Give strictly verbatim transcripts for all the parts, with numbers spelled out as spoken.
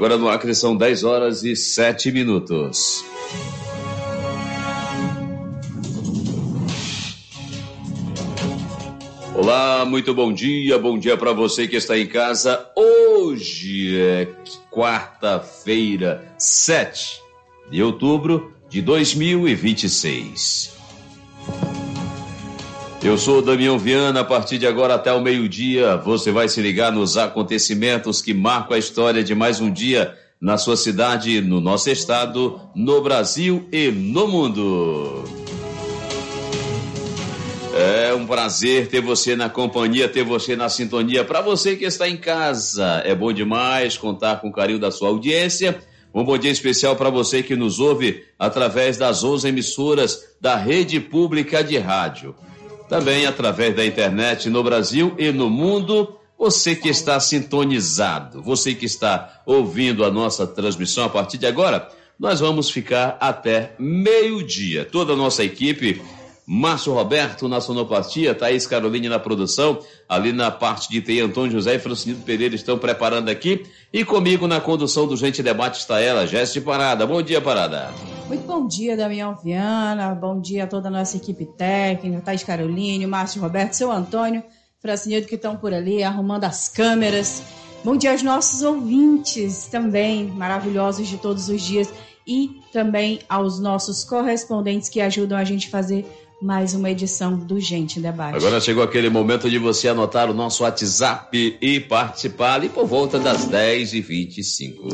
Agora no Acre são dez horas e sete minutos. Olá, muito bom dia, bom dia para você que está em casa. Hoje é quarta-feira, sete de outubro de dois mil e vinte e seis. Eu sou Damião Viana, a partir de agora até o meio-dia, você vai se ligar nos acontecimentos que marcam a história de mais um dia na sua cidade, no nosso estado, no Brasil e no mundo. É um prazer ter você na companhia, ter você na sintonia. Para você que está em casa, é bom demais contar com o carinho da sua audiência. Um bom dia especial para você que nos ouve através das onze emissoras da Rede Pública de Rádio. Também através da internet no Brasil e no mundo. Você que está sintonizado, você que está ouvindo a nossa transmissão a partir de agora, nós vamos ficar até meio-dia. Toda a nossa equipe, Márcio Roberto na sonoplastia, Thaís Caroline na produção, ali na parte de T I, Antônio José e Francinido Pereira estão preparando aqui, e comigo na condução do Gente Debate está ela, Jéssica Parada. Bom dia, Parada. Muito bom dia, Damião Viana, bom dia a toda a nossa equipe técnica, Thaís Caroline, Márcio Roberto, seu Antônio, Francinido que estão por ali arrumando as câmeras. Bom dia aos nossos ouvintes também, maravilhosos de todos os dias, e também aos nossos correspondentes que ajudam a gente a fazer mais uma edição do Gente Debate. Agora chegou aquele momento de você anotar o nosso WhatsApp e participar ali por volta das dez e vinte e cinco.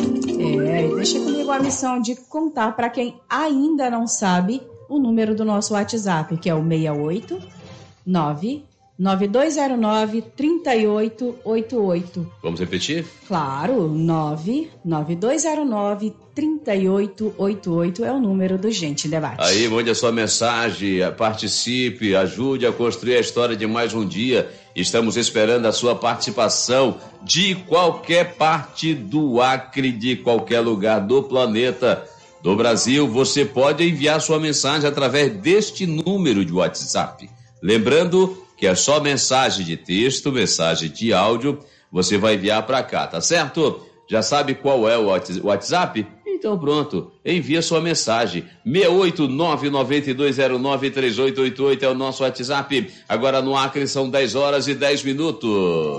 É, deixa comigo a missão de contar para quem ainda não sabe o número do nosso WhatsApp, que é o seis oito nove nove dois zero nove três oito oito oito. Vamos repetir? Claro, nove nove dois zero nove três oito oito oito é o número do Gente Debate. Aí, mande a sua mensagem, participe, ajude a construir a história de mais um dia. Estamos esperando a sua participação de qualquer parte do Acre, de qualquer lugar do planeta, do Brasil. Você pode enviar sua mensagem através deste número de WhatsApp. Lembrando que é só mensagem de texto, mensagem de áudio, você vai enviar para cá, tá certo? Já sabe qual é o WhatsApp? Então pronto, envia sua mensagem. seis oito nove nove dois zero nove três oito oito oito é o nosso WhatsApp. Agora no Acre são dez horas e dez minutos.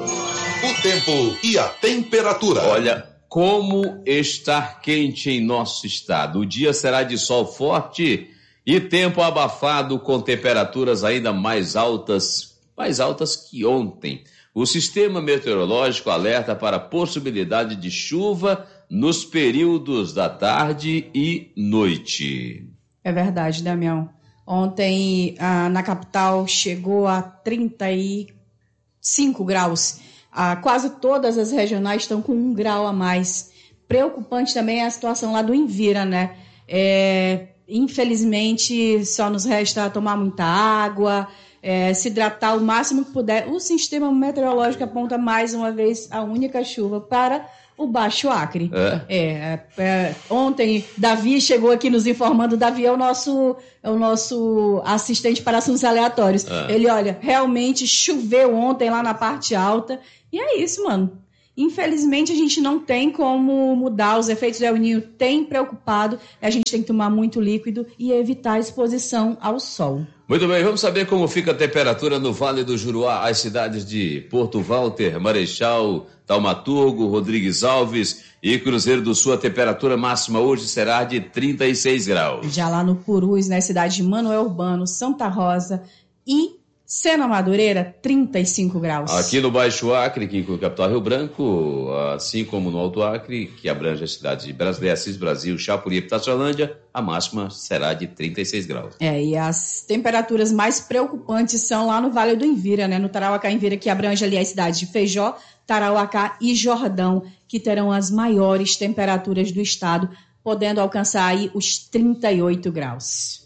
O tempo e a temperatura. Olha, como está quente em nosso estado. O dia será de sol forte e tempo abafado com temperaturas ainda mais altas, mais altas que ontem. O sistema meteorológico alerta para a possibilidade de chuva nos períodos da tarde e noite. É verdade, Damião. Ontem ah, na capital chegou a trinta e cinco graus. Ah, quase todas as regionais estão com um grau a mais. Preocupante também é a situação lá do Envira, né? É... Infelizmente, só nos resta tomar muita água, é, se hidratar o máximo que puder. O sistema meteorológico aponta mais uma vez a única chuva para o Baixo Acre. É. É, é, ontem, Davi chegou aqui nos informando. Davi é o nosso, é o nosso assistente para assuntos aleatórios. É. Ele, olha, realmente choveu ontem lá na parte alta. E é isso, mano. Infelizmente, a gente não tem como mudar os efeitos do El Niño. Tem preocupado, a gente tem que tomar muito líquido e evitar a exposição ao sol. Muito bem, vamos saber como fica a temperatura no Vale do Juruá, as cidades de Porto Walter, Marechal, Taumaturgo, Rodrigues Alves e Cruzeiro do Sul. A temperatura máxima hoje será de trinta e seis graus. Já lá no Purus, na cidade de Manoel Urbano, Santa Rosa e Sena Madureira, trinta e cinco graus. Aqui no Baixo Acre, aqui com o capital Rio Branco, assim como no Alto Acre, que abrange as cidades de Brasília, Assis, Brasil, Chapuri e Pitaçolândia, a máxima será de trinta e seis graus. É, e as temperaturas mais preocupantes são lá no Vale do Envira, né? No Tarauacá Envira, que abrange ali as cidades de Feijó, Tarauacá e Jordão, que terão as maiores temperaturas do estado, podendo alcançar aí os trinta e oito graus.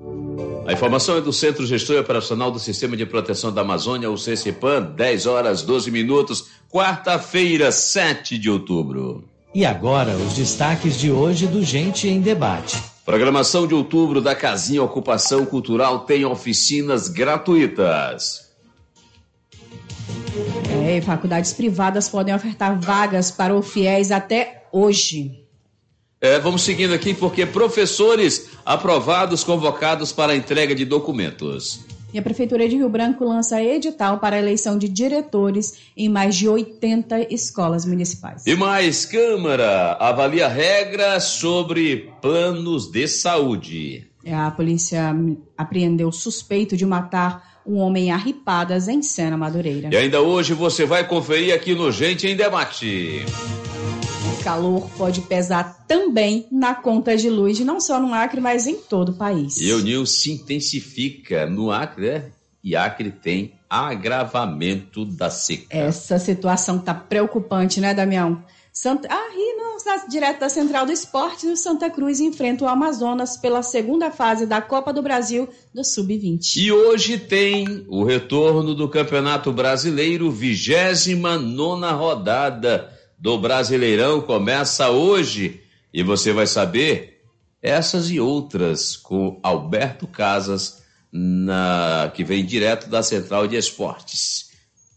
A informação é do Centro Gestor Operacional do Sistema de Proteção da Amazônia, o CECIPAM, dez horas, doze minutos, quarta-feira, sete de outubro. E agora, os destaques de hoje do Gente em Debate. Programação de outubro da Casinha Ocupação Cultural tem oficinas gratuitas. É, faculdades privadas podem ofertar vagas para o FIES até hoje. É, vamos seguindo aqui, porque professores aprovados convocados para a entrega de documentos. E a Prefeitura de Rio Branco lança edital para a eleição de diretores em mais de oitenta escolas municipais. E mais, Câmara avalia regras sobre planos de saúde. A polícia apreendeu suspeito de matar um homem a ripadas em Sena Madureira. E ainda hoje você vai conferir aqui no Gente em Debate. O calor pode pesar também na conta de luz, não só no Acre, mas em todo o país. E o Nil se intensifica no Acre, né? E Acre tem agravamento da seca. Essa situação tá preocupante, né, Damião? Santa... Ah, e no, na, direto da Central do Esporte, no Santa Cruz enfrenta o Amazonas pela segunda fase da Copa do Brasil do sub vinte. E hoje tem o retorno do Campeonato Brasileiro, vigésima nona rodada do Brasileirão começa hoje e você vai saber essas e outras com Alberto Casas, na, que vem direto da Central de Esportes.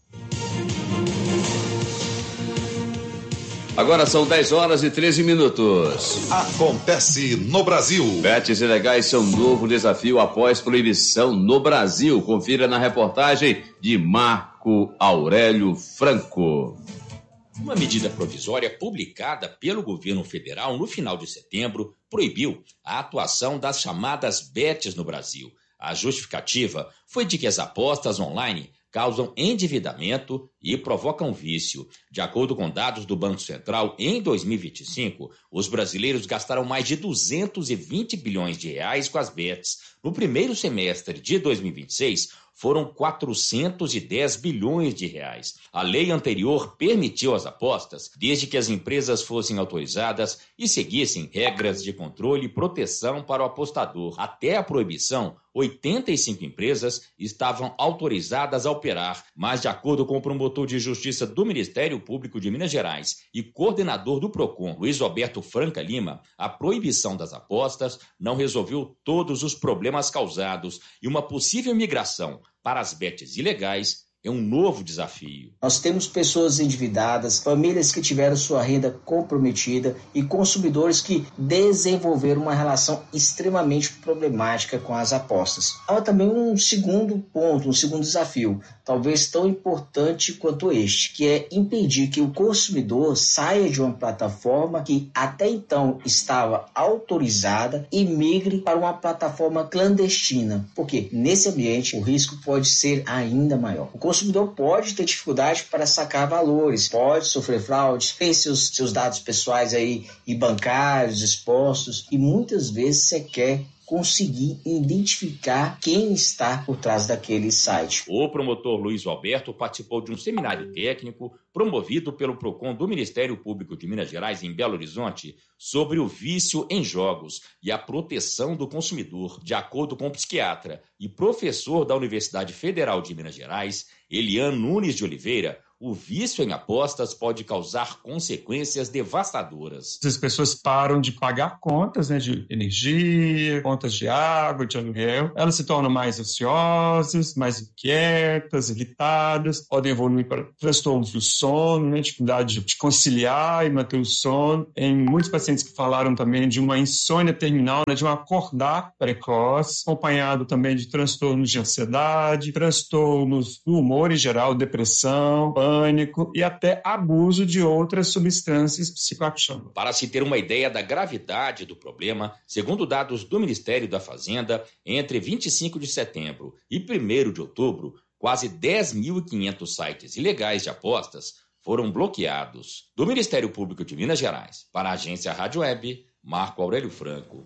Agora são dez horas e treze minutos. Acontece no Brasil. Betes ilegais são um novo desafio após proibição no Brasil. Confira na reportagem de Marco Aurélio Franco. Uma medida provisória publicada pelo governo federal no final de setembro proibiu a atuação das chamadas betes no Brasil. A justificativa foi de que as apostas online causam endividamento e provocam vício. De acordo com dados do Banco Central, em dois mil e vinte e cinco, os brasileiros gastaram mais de duzentos e vinte bilhões de reais com as betes. No primeiro semestre de dois mil e vinte e seis, foram quatrocentos e dez bilhões de reais. A lei anterior permitiu as apostas desde que as empresas fossem autorizadas e seguissem regras de controle e proteção para o apostador. Até a proibição, oitenta e cinco empresas estavam autorizadas a operar, mas de acordo com o promotor de justiça do Ministério Público de Minas Gerais e coordenador do PROCON, Luiz Roberto Franca Lima, a proibição das apostas não resolveu todos os problemas causados e uma possível migração para as betes ilegais é um novo desafio. Nós temos pessoas endividadas, famílias que tiveram sua renda comprometida e consumidores que desenvolveram uma relação extremamente problemática com as apostas. Há também um segundo ponto, um segundo desafio, talvez tão importante quanto este, que é impedir que o consumidor saia de uma plataforma que até então estava autorizada e migre para uma plataforma clandestina, porque nesse ambiente o risco pode ser ainda maior. O consumidor pode ter dificuldade para sacar valores, pode sofrer fraudes, ter seus, seus dados pessoais aí e bancários expostos e muitas vezes sequer conseguir identificar quem está por trás daquele site. O promotor Luiz Alberto participou de um seminário técnico promovido pelo PROCON do Ministério Público de Minas Gerais em Belo Horizonte sobre o vício em jogos e a proteção do consumidor. De acordo com o psiquiatra e professor da Universidade Federal de Minas Gerais, Elian Nunes de Oliveira, o vício em apostas pode causar consequências devastadoras. As pessoas param de pagar contas, né, de energia, contas de água, de aluguel. Elas se tornam mais ansiosas, mais inquietas, irritadas, podem evoluir para transtornos do sono, né, dificuldade de conciliar e manter o sono. Em muitos pacientes que falaram também de uma insônia terminal, né, de um acordar precoce, acompanhado também de transtornos de ansiedade, transtornos do humor em geral, depressão, pânico e até abuso de outras substâncias psicoativas. Para se ter uma ideia da gravidade do problema, segundo dados do Ministério da Fazenda, entre vinte e cinco de setembro e primeiro de outubro, quase dez mil e quinhentos sites ilegais de apostas foram bloqueados. Do Ministério Público de Minas Gerais, para a agência Rádio Web, Marco Aurélio Franco.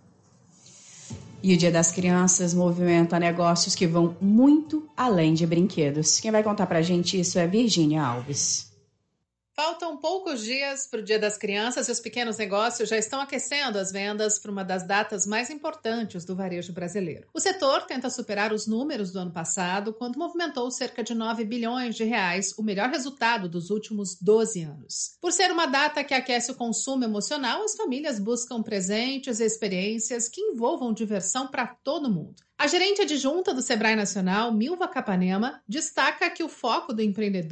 E o Dia das Crianças movimenta negócios que vão muito além de brinquedos. Quem vai contar pra gente isso é Virgínia Alves. Faltam poucos dias para o Dia das Crianças e os pequenos negócios já estão aquecendo as vendas para uma das datas mais importantes do varejo brasileiro. O setor tenta superar os números do ano passado, quando movimentou cerca de nove bilhões de reais, o melhor resultado dos últimos doze anos. Por ser uma data que aquece o consumo emocional, as famílias buscam presentes e experiências que envolvam diversão para todo mundo. A gerente adjunta do Sebrae Nacional, Milva Capanema, destaca que o foco do empreendedor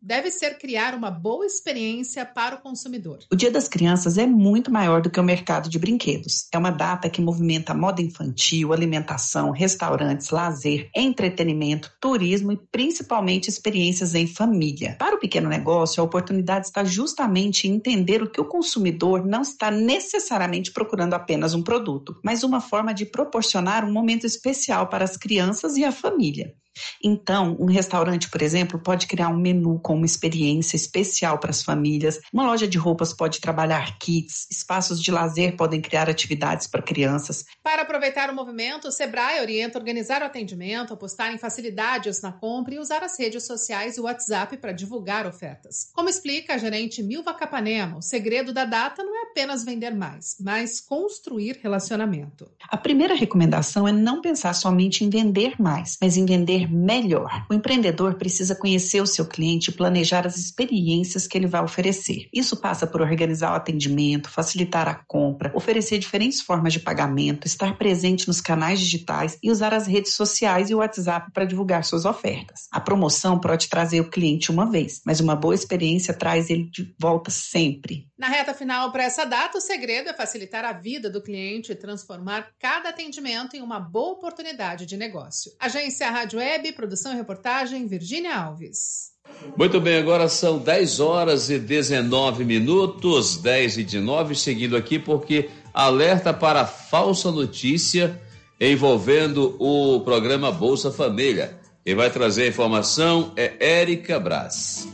deve ser criar uma boa experiência para o consumidor. O Dia das Crianças é muito maior do que o mercado de brinquedos. É uma data que movimenta a moda infantil, alimentação, restaurantes, lazer, entretenimento, turismo e principalmente experiências em família. Para o pequeno negócio, a oportunidade está justamente em entender o que o consumidor não está necessariamente procurando apenas um produto, mas uma forma de proporcionar um momento especial para as crianças e a família. Então, um restaurante, por exemplo, pode criar um menu com uma experiência especial para as famílias. Uma loja de roupas pode trabalhar kits. Espaços de lazer podem criar atividades para crianças. Para aproveitar o movimento, o Sebrae orienta a organizar o atendimento, apostar em facilidades na compra e usar as redes sociais e o WhatsApp para divulgar ofertas. Como explica a gerente Milva Capanema, o segredo da data não é apenas vender mais, mas construir relacionamento. A primeira recomendação é não pensar somente em vender mais, mas em vender melhor. O empreendedor precisa conhecer o seu cliente e planejar as experiências que ele vai oferecer. Isso passa por organizar o atendimento, facilitar a compra, oferecer diferentes formas de pagamento, estar presente nos canais digitais e usar as redes sociais e o WhatsApp para divulgar suas ofertas. A promoção pode trazer o cliente uma vez, mas uma boa experiência traz ele de volta sempre. Na reta final para essa data, o segredo é facilitar a vida do cliente e transformar cada atendimento em uma boa oportunidade de negócio. Agência Rádio Web, produção e reportagem, Virgínia Alves. Muito bem, agora são dez horas e dezenove minutos, dez e dezenove, seguindo aqui porque alerta para falsa notícia envolvendo o programa Bolsa Família. Quem vai trazer a informação é Érica Braz.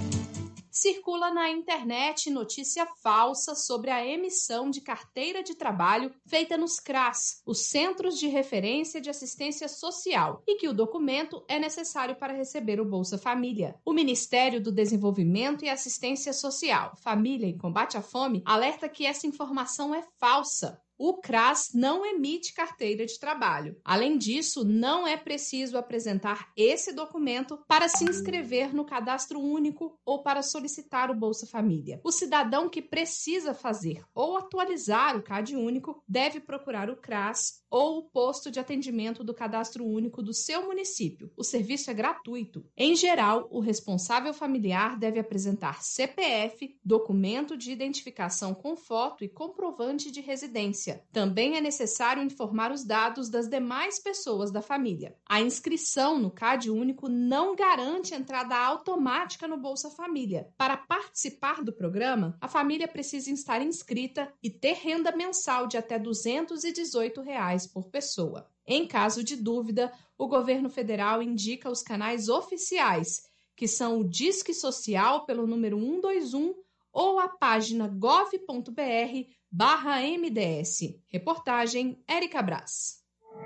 Circula na internet notícia falsa sobre a emissão de carteira de trabalho feita nos C R A S, os Centros de Referência de Assistência Social, e que o documento é necessário para receber o Bolsa Família. O Ministério do Desenvolvimento e Assistência Social, Família e Combate à Fome alerta que essa informação é falsa. O C R A S não emite carteira de trabalho. Além disso, não é preciso apresentar esse documento para se inscrever no Cadastro Único ou para solicitar o Bolsa Família. O cidadão que precisa fazer ou atualizar o CAD Único deve procurar o C R A S ou o posto de atendimento do Cadastro Único do seu município. O serviço é gratuito. Em geral, o responsável familiar deve apresentar C P F, documento de identificação com foto e comprovante de residência. Também é necessário informar os dados das demais pessoas da família. A inscrição no CAD Único não garante entrada automática no Bolsa Família. Para participar do programa, a família precisa estar inscrita e ter renda mensal de até duzentos e dezoito reais por pessoa. Em caso de dúvida, o governo federal indica os canais oficiais, que são o Disque Social pelo número um dois um ou a página gov ponto br barra M D S. Reportagem Érica Braz.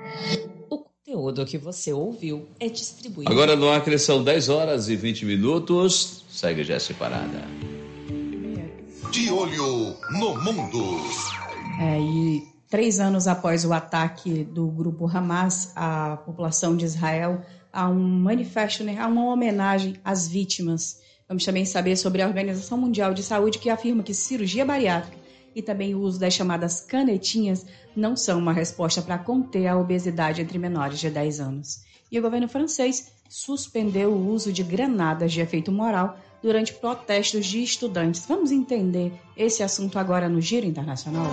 O conteúdo que você ouviu é distribuído. Agora no Acre são dez horas e vinte minutos. Segue já separada. De olho no mundo. É, e três anos após o ataque do grupo Hamas à população de Israel, há um manifesto, né, há uma homenagem às vítimas. Vamos também saber sobre a Organização Mundial de Saúde, que afirma que cirurgia bariátrica e também o uso das chamadas canetinhas não são uma resposta para conter a obesidade entre menores de dez anos. E o governo francês suspendeu o uso de granadas de efeito moral durante protestos de estudantes. Vamos entender esse assunto agora no Giro Internacional?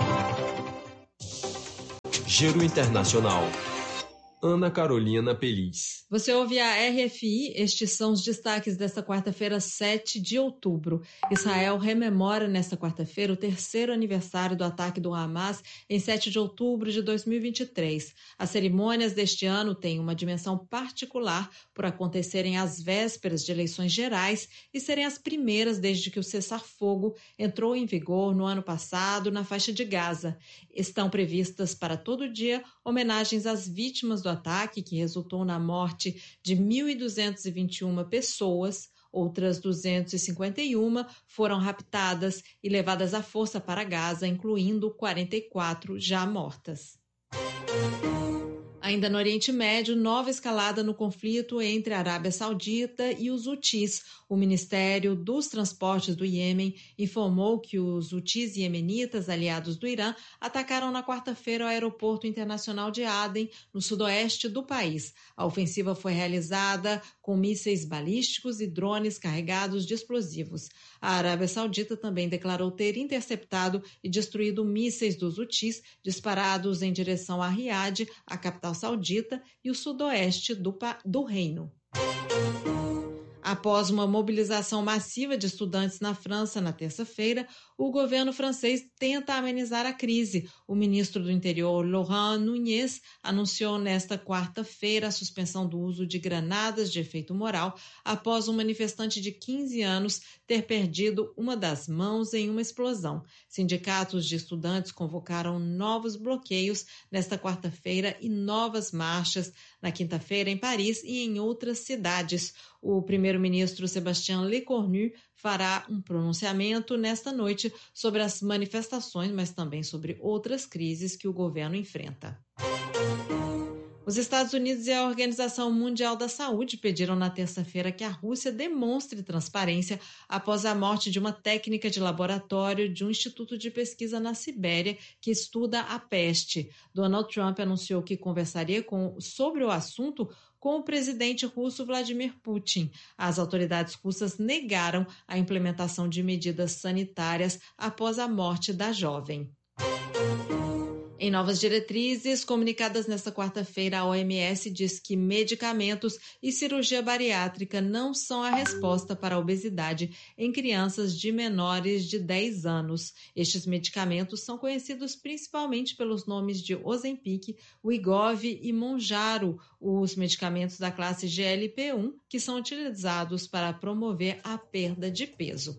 Giro Internacional. Ana Carolina Peliz. Você ouve a R F I, estes são os destaques desta quarta-feira, sete de outubro. Israel rememora nesta quarta-feira o terceiro aniversário do ataque do Hamas em sete de outubro de dois mil e vinte e três. As cerimônias deste ano têm uma dimensão particular por acontecerem às vésperas de eleições gerais e serem as primeiras desde que o cessar-fogo entrou em vigor no ano passado na faixa de Gaza. Estão previstas para todo dia homenagens às vítimas do ataque, que resultou na morte de mil duzentas e vinte e uma pessoas. Outras duzentas e cinquenta e uma foram raptadas e levadas à força para Gaza, incluindo quarenta e quatro já mortas. Ainda no Oriente Médio, nova escalada no conflito entre a Arábia Saudita e os Houthis. O Ministério dos Transportes do Iêmen informou que os Houthis iemenitas, aliados do Irã, atacaram na quarta-feira o aeroporto internacional de Aden, no sudoeste do país. A ofensiva foi realizada com mísseis balísticos e drones carregados de explosivos. A Arábia Saudita também declarou ter interceptado e destruído mísseis dos Houthis disparados em direção a Riad, a capital saudita, e o sudoeste do, do reino. Após uma mobilização massiva de estudantes na França na terça-feira, o governo francês tenta amenizar a crise. O ministro do Interior, Laurent Nunez, anunciou nesta quarta-feira a suspensão do uso de granadas de efeito moral após um manifestante de quinze anos ter perdido uma das mãos em uma explosão. Sindicatos de estudantes convocaram novos bloqueios nesta quarta-feira e novas marchas na quinta-feira em Paris e em outras cidades. O primeiro-ministro Sébastien Lecornu fará um pronunciamento nesta noite sobre as manifestações, mas também sobre outras crises que o governo enfrenta. Os Estados Unidos e a Organização Mundial da Saúde pediram na terça-feira que a Rússia demonstre transparência após a morte de uma técnica de laboratório de um instituto de pesquisa na Sibéria que estuda a peste. Donald Trump anunciou que conversaria com, sobre o assunto com o presidente russo Vladimir Putin. As autoridades russas negaram a implementação de medidas sanitárias após a morte da jovem. Em novas diretrizes comunicadas nesta quarta-feira, a O M S diz que medicamentos e cirurgia bariátrica não são a resposta para a obesidade em crianças de menores de dez anos. Estes medicamentos são conhecidos principalmente pelos nomes de Ozempic, Wegovy e Mounjaro, os medicamentos da classe G L P um, que são utilizados para promover a perda de peso.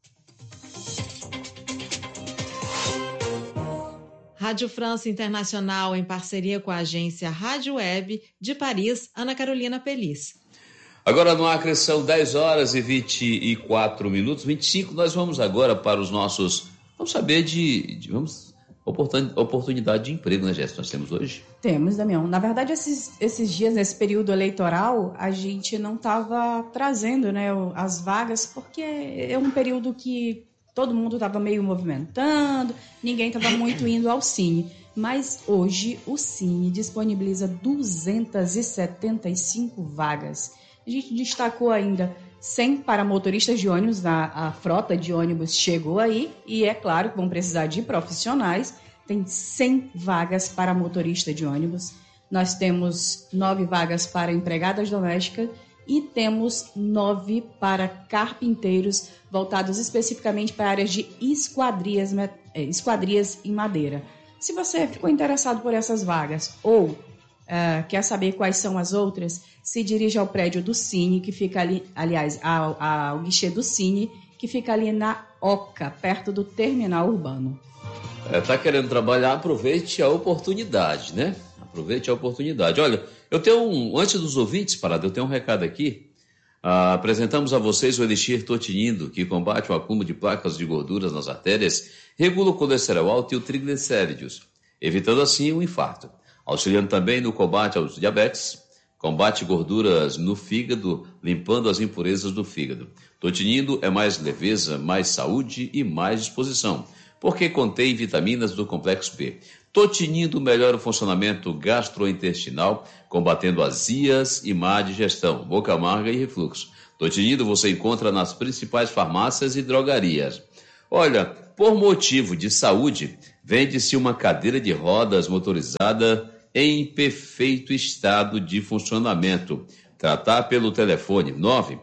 Rádio França Internacional, em parceria com a agência Rádio Web de Paris, Ana Carolina Pelis. Agora no Acre são dez horas e vinte e quatro minutos, vinte e cinco. Nós vamos agora para os nossos... Vamos saber de... de vamos, oportunidade de emprego, né, Jéssica? Nós temos hoje? Temos, Damião. Na verdade, esses, esses dias, nesse período eleitoral, a gente não estava trazendo, né, as vagas, porque é um período que... todo mundo estava meio movimentando, ninguém estava muito indo ao Cine. Mas hoje o Cine disponibiliza duzentas e setenta e cinco vagas. A gente destacou ainda cem para motoristas de ônibus, a, a frota de ônibus chegou aí, e é claro que vão precisar de profissionais. Tem cem vagas para motorista de ônibus. Nós temos nove vagas para empregadas domésticas, e temos nove para carpinteiros, voltados especificamente para áreas de esquadrias, esquadrias em madeira. Se você ficou interessado por essas vagas ou uh, quer saber quais são as outras, se dirija ao prédio do Cine, que fica ali, aliás, ao, ao guichê do Cine, que fica ali na Oca, perto do terminal urbano. Está é, querendo trabalhar, aproveite a oportunidade, né? Aproveite a oportunidade. Olha, eu tenho um, antes dos ouvintes, Parada, eu tenho um recado aqui. Ah, apresentamos a vocês o Elixir Totinindo, que combate o acúmulo de placas de gorduras nas artérias, regula o colesterol alto e o triglicéridos, evitando assim o infarto. Auxiliando também no combate aos diabetes, combate gorduras no fígado, limpando as impurezas do fígado. Totinindo é mais leveza, mais saúde e mais disposição, porque contém vitaminas do complexo B. Totinindo melhora o funcionamento gastrointestinal, combatendo azias e má digestão, boca amarga e refluxo. Totinindo você encontra nas principais farmácias e drogarias. Olha, por motivo de saúde, vende-se uma cadeira de rodas motorizada em perfeito estado de funcionamento. Tratar pelo telefone nove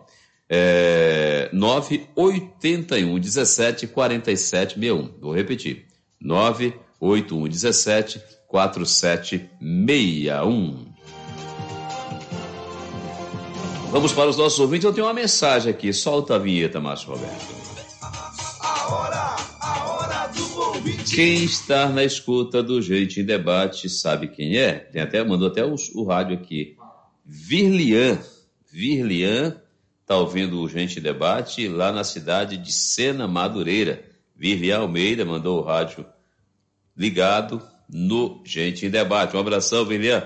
oito um um sete quatro sete seis um. Vou repetir. nove oito um um sete quatro sete seis um. Vamos para os nossos ouvintes. Eu tenho uma mensagem aqui. Solta a vinheta, Márcio Roberto. A hora, a hora do ouvinte. Quem está na escuta do Gente em Debate sabe quem é. Tem até, mandou até o, o rádio aqui. Virlian. Virlian está ouvindo o Gente em Debate lá na cidade de Sena Madureira. Virlian Almeida mandou o rádio ligado no Gente em Debate. Um abração, Virlian.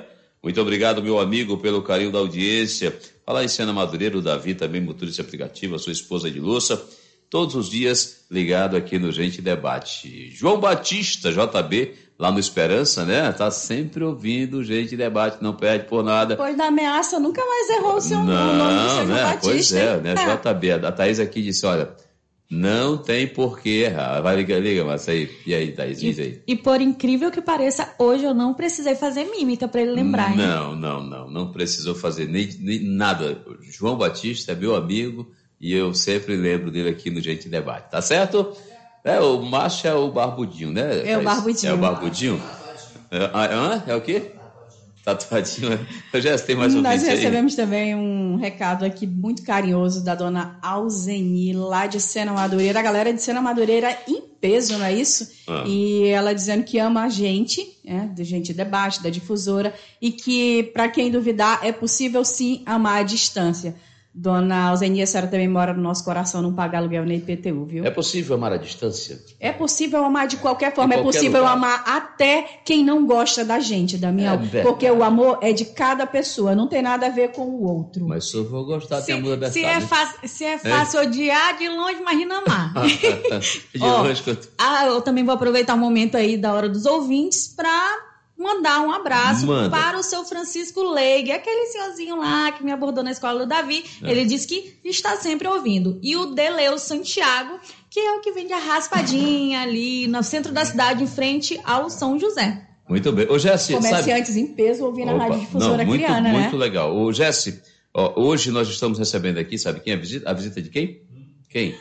Muito obrigado, meu amigo, pelo carinho da audiência. Falar em Sena Madureira, o Davi, também motorista aplicativo, a sua esposa de Lúcia, todos os dias ligado aqui no Gente Debate. João Batista, J B, lá no Esperança, né? Tá sempre ouvindo Gente Debate, não perde por nada. Depois da ameaça, nunca mais errou o seu não, nome do seu né? Batista. Pois é, hein? né? J B, a Thaís aqui disse, olha, não tem por que errar. Vai, liga, liga, mas aí. E aí, Thaís, diz aí. E por incrível que pareça, hoje eu não precisei fazer mímica para ele lembrar, hein? Não, não, não, não precisou fazer nem, nem nada. João Batista é meu amigo e eu sempre lembro dele aqui no Gente Debate, tá certo? É, o macho é o barbudinho, né? É o barbudinho. É o barbudinho? É, ah, é o quê? Tatuadinho. Eu já tem mais um Nós vídeo aí. recebemos também um recado aqui muito carinhoso da dona Alzeni, lá de Sena Madureira. A galera de Sena Madureira em peso, não é isso? Ah. E ela dizendo que ama a gente, né, do Gente Debate, da difusora, e que, para quem duvidar, é possível sim amar à distância. Dona Alzeni, a senhora também mora no nosso coração, não paga aluguel nem I P T U, viu? É possível amar à distância? É possível amar de qualquer forma, Em é qualquer possível lugar. amar até quem não gosta da gente, Damião. É verdade. Porque o amor é de cada pessoa, não tem nada a ver com o outro. Mas se eu vou gostar, Se, tem amor da se, é fácil, se é fácil odiar, de longe, imagina amar. De Ó, longe, quanto- Ah, eu também vou aproveitar o momento aí da hora dos ouvintes para mandar um abraço Manda. para o seu Francisco Leig, aquele senhorzinho lá que me abordou na escola do Davi. É. Ele disse que está sempre ouvindo. E o Deleu Santiago, que é o que vende a raspadinha ali no centro da cidade, em frente ao São José. Muito bem. Ô, Jesse, sabe... Comerciantes em peso ouvindo a Opa, Rádio Difusora não, muito, Criana, né? muito legal. Ô, Jesse, ó, hoje nós estamos recebendo aqui, sabe quem é a visita? A visita de quem? Quem?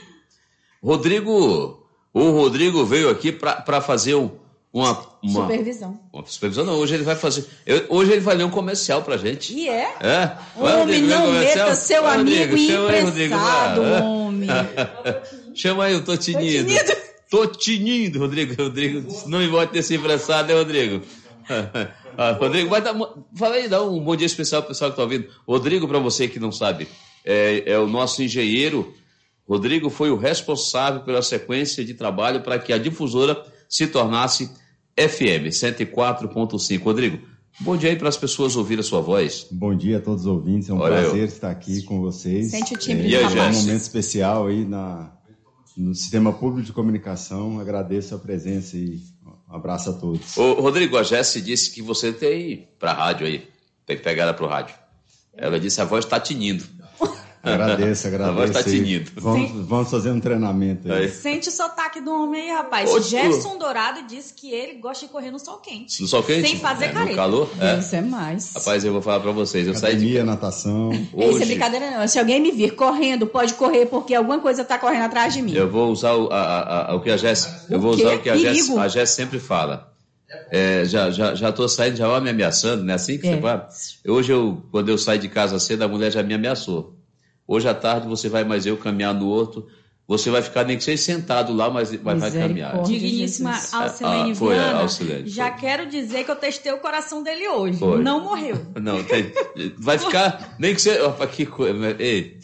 Rodrigo. O Rodrigo veio aqui para fazer um, uma, uma... Supervisão. Uma supervisão não, hoje ele vai fazer... eu- hoje ele vai ler um comercial pra gente. E é? É? Homem, Rodrigo, lê um não comercial? meta seu Vai, amigo Rodrigo, chama aí, Rodrigo, emprestado, vai. homem. Chama aí o Totinido. Totinido, Rodrigo. Rodrigo, não me bote nesse emprestado, né, Rodrigo? Ah, Rodrigo, vai dar... Fala aí, dá um bom dia especial pro pessoal que tá ouvindo. Rodrigo, para você que não sabe, é, é o nosso engenheiro. Rodrigo foi o responsável pela sequência de trabalho para que a difusora se tornasse F M cento e quatro ponto cinco. Rodrigo, bom dia aí para as pessoas ouvirem a sua voz. Bom dia a todos os ouvintes, é um Olha prazer eu. estar aqui com vocês. Sente o timbre é, do é rapaz. um momento especial aí na, no Sistema Público de Comunicação. Agradeço a presença e um abraço a todos. Ô, Rodrigo, a Jesse disse que você tem para rádio aí, tem que pegar ela para o rádio. Ela disse a voz está tinindo. Agradeço, agradeço. A voz está aí. tinindo. Vamos, vamos fazer um treinamento aí. Aí. Sente o sotaque do homem aí, rapaz. Ô, Jefferson Dourado disse que ele gosta de correr no sol quente. No sol quente? Sem fazer É, no careta. calor? É. Isso é mais. Rapaz, eu vou falar para vocês, eu saí de Academia, natação. Isso hoje. é brincadeira não. Se alguém me vir correndo, pode correr, porque alguma coisa tá correndo atrás de mim. Eu vou usar o, a, a, a- o que a Jess, eu O vou quê? usar o que a Jess, Perigo. a Jess sempre fala. É, já, já, já tô saindo, já vai me ameaçando, não é assim que É. você fala? Hoje, eu, quando eu saio de casa cedo, a mulher já me ameaçou. Hoje à tarde você vai mais eu caminhar no outro. Você vai ficar nem que seja sentado lá, mas vai, vai caminhar. Digníssima Jesus. Alcilene Ah, foi a Viana, Alcilene, já foi. quero dizer que eu testei o coração dele hoje. Foi. Não morreu. Não, tem, vai ficar, nem que seja... Opa, que coisa, ei,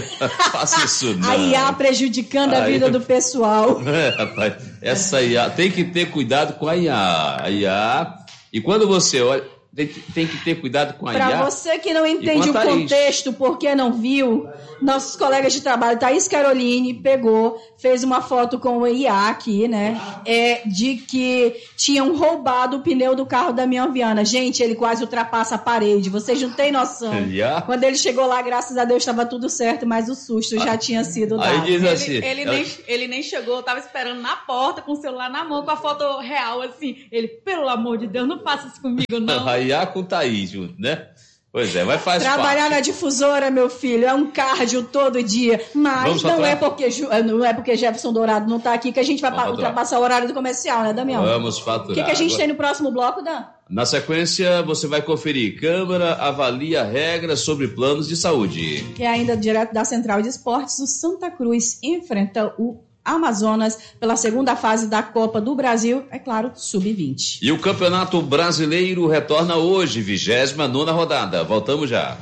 faça isso não. A I A prejudicando a Aí- vida do pessoal. É, rapaz, essa I A, tem que ter cuidado com a I A. A I A, e quando você olha, tem, que- tem que ter cuidado com a I A. Para você que não entende o quanto a isso? contexto, porque não viu, nossos colegas de trabalho, Thaís Caroline, pegou, fez uma foto com o I A aqui, né? É, de que tinham roubado o pneu do carro da minha Viana. Gente, ele quase ultrapassa a parede. Vocês não têm noção. I A? Quando ele chegou lá, graças a Deus, estava tudo certo, mas o susto já tinha sido dado. Aí diz assim... Ele, ele ela- nem, ele nem chegou, eu tava esperando na porta com o celular na mão, com a foto real, assim. Ele, pelo amor de Deus, não faça isso comigo, não. A I A com o Thaís junto, né? Pois é, mas faz Trabalhar parte. na difusora, meu filho, é um cardio todo dia. Mas Vamos não faturar? é, porque, Ju- não é porque Jefferson Dourado não tá aqui que a gente vai Vamos pa- faturar. ultrapassar o horário do comercial, né, Damião? Vamos faturar. O que, que a gente Agora- tem no próximo bloco, Dan? Na sequência, você vai conferir. Câmara avalia regras sobre planos de saúde. Que é ainda direto da Central de Esportes, o Santa Cruz enfrenta o Amazonas pela segunda fase da Copa do Brasil, é claro, sub vinte. E o Campeonato Brasileiro retorna hoje, vigésima nona rodada. Voltamos já.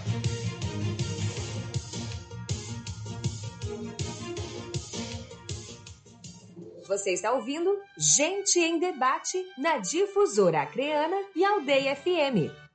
Você está ouvindo Gente em Debate na Difusora Acreana e Aldeia F M.